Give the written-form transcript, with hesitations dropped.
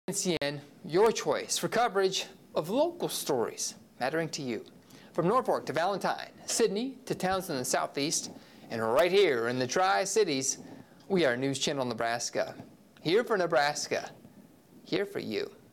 NCN, your choice for coverage of local stories mattering to you. From Norfolk to Valentine, Sydney to towns in the southeast, and right here in the Tri-Cities, we are News Channel Nebraska. Here for Nebraska. Here for you.